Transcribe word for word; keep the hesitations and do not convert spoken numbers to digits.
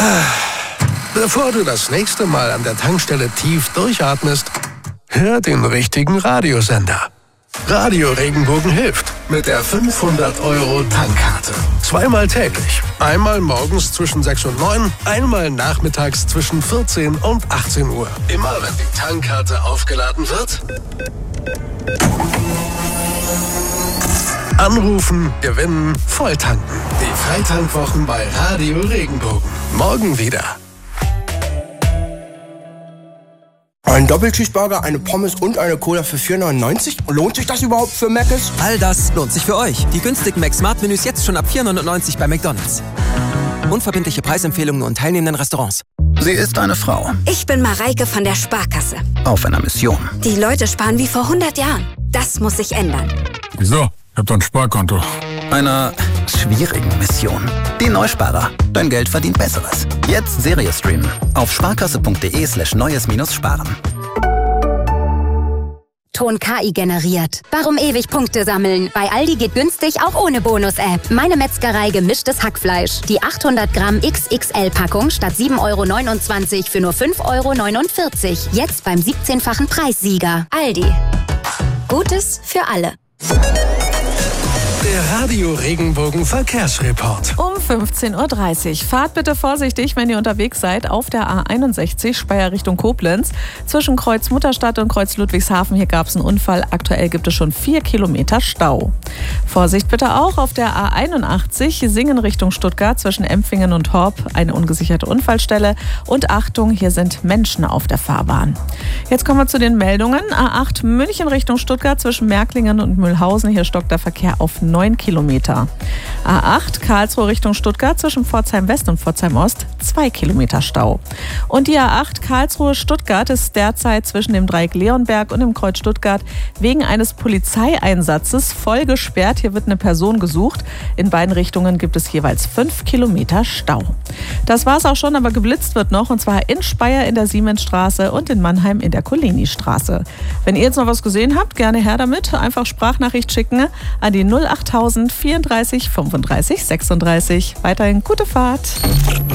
Bevor du das nächste Mal an der Tankstelle tief durchatmest, hör den richtigen Radiosender. Radio Regenbogen hilft mit der fünfhundert Euro Tankkarte. Zweimal täglich. Einmal morgens zwischen sechs und neun, einmal nachmittags zwischen vierzehn und achtzehn Uhr. Immer wenn die Tankkarte aufgeladen wird, anrufen, gewinnen, volltanken. Die Freitankwwochen bei Radio Regenbogen. Morgen wieder. Ein Doppelcheeseburger, eine Pommes und eine Cola für vier neunundneunzig? Lohnt sich das überhaupt für Mc's? All das lohnt sich für euch. Die günstigen Mac-Smart-Menüs jetzt schon ab vier neunundneunzig bei McDonald's. Unverbindliche Preisempfehlungen und teilnehmenden Restaurants. Sie ist eine Frau. Ich bin Mareike von der Sparkasse. Auf einer Mission. Die Leute sparen wie vor hundert Jahren. Das muss sich ändern. Wieso? Ich hab doch ein Sparkonto. Einer schwierigen Mission. Die Neusparer. Dein Geld verdient Besseres. Jetzt Serie streamen. Auf sparkasse.de slash neues minus sparen. Ton K I generiert. Warum ewig Punkte sammeln? Bei Aldi geht günstig auch ohne Bonus-App. Meine Metzgerei gemischtes Hackfleisch. Die achthundert Gramm X X L-Packung statt sieben Euro neunundzwanzig für nur fünf Euro neunundvierzig. Jetzt beim siebzehnfachen Preissieger. Aldi. Gutes für alle. Der Radio Regenbogen Verkehrsreport. Um fünfzehn Uhr dreißig. Fahrt bitte vorsichtig, wenn ihr unterwegs seid, auf der A einundsechzig, Speyer Richtung Koblenz. Zwischen Kreuz Mutterstadt und Kreuz Ludwigshafen, hier gab es einen Unfall. Aktuell gibt es schon vier Kilometer Stau. Vorsicht bitte auch auf der A einundachtzig, Singen Richtung Stuttgart, zwischen Empfingen und Horb, eine ungesicherte Unfallstelle. Und Achtung, hier sind Menschen auf der Fahrbahn. Jetzt kommen wir zu den Meldungen. A acht München Richtung Stuttgart, zwischen Märklingen und Mühlhausen, hier stockt der Verkehr auf neun Kilometer. A acht Karlsruhe Richtung Stuttgart, zwischen Pforzheim West und Pforzheim Ost, zwei Kilometer Stau. Und die A acht Karlsruhe Stuttgart ist derzeit zwischen dem Dreieck Leonberg und dem Kreuz Stuttgart wegen eines Polizeieinsatzes voll gesperrt. Hier wird eine Person gesucht. In beiden Richtungen gibt es jeweils fünf Kilometer Stau. Das war's auch schon, aber geblitzt wird noch, und zwar in Speyer in der Siemensstraße und in Mannheim in der Koleni-Straße. Wenn ihr jetzt noch was gesehen habt, gerne her damit. Einfach Sprachnachricht schicken an die null achttausend vierunddreißig fünfunddreißig sechsunddreißig. Weiterhin gute Fahrt.